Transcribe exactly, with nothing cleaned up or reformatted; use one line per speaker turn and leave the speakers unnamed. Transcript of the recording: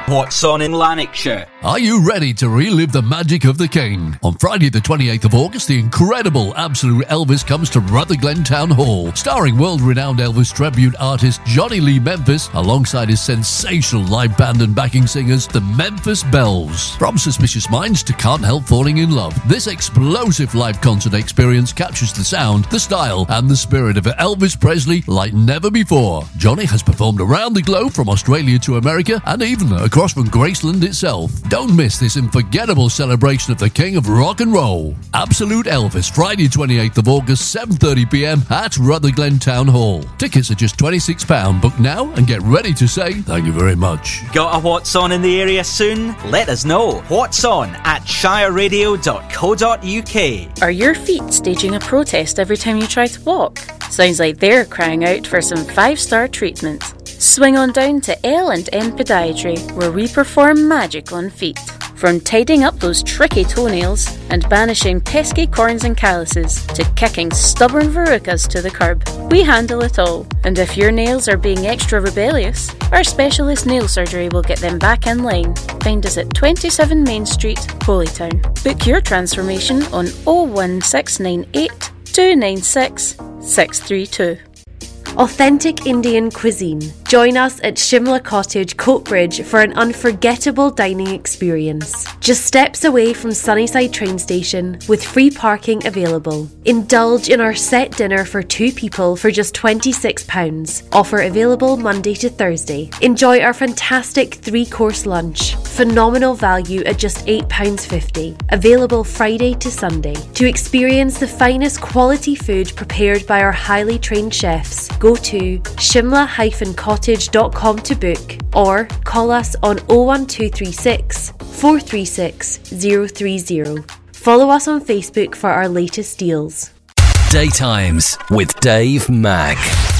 What's on in Lanarkshire?
Are you ready to relive the magic of the King? On Friday the twenty-eighth of August, the incredible Absolute Elvis comes to Rutherglen Town Hall, starring world-renowned Elvis tribute artist Johnny Lee Memphis, alongside his sensational live band and backing singers, the Memphis Bells. From Suspicious Minds to Can't Help Falling in Love, this explosive live concert experience captures the sound, the style, and the spirit of Elvis Presley like never before. Johnny has performed around the globe, from Australia to America, and even across from Graceland itself. Don't miss this unforgettable celebration of the King of Rock and Roll. Absolute Elvis, Friday twenty-eighth of August, seven thirty p.m. at Rutherglen Town Hall. Tickets are just twenty-six pounds. Book now and get ready to say thank you very much.
Got a What's On in the area soon? Let us know. What's On at shire radio dot co dot uk.
Are your feet staging a protest every time you try to walk? Sounds like they're crying out for some five-star treatment. Swing on down to L and M Podiatry, where we perform magic on feet. From tidying up those tricky toenails and banishing pesky corns and calluses to kicking stubborn verrucas to the curb, we handle it all. And if your nails are being extra rebellious, our specialist nail surgery will get them back in line. Find us at twenty-seven Main Street, Holytown. Book your transformation on oh one six nine eight, two nine six, six three two.
Authentic Indian cuisine. Join us at Shimla Cottage, Coatbridge for an unforgettable dining experience. Just steps away from Sunnyside train station with free parking available. Indulge in our set dinner for two people for just twenty-six pounds. Offer available Monday to Thursday. Enjoy our fantastic three-course lunch. Phenomenal value at just eight pounds fifty. Available Friday to Sunday. To experience the finest quality food prepared by our highly trained chefs, go to shimla dash cottage dot com to book or call us on oh one two three six, four three six, zero three zero. Follow us on Facebook for our latest deals.
Daytimes with Dave Mack.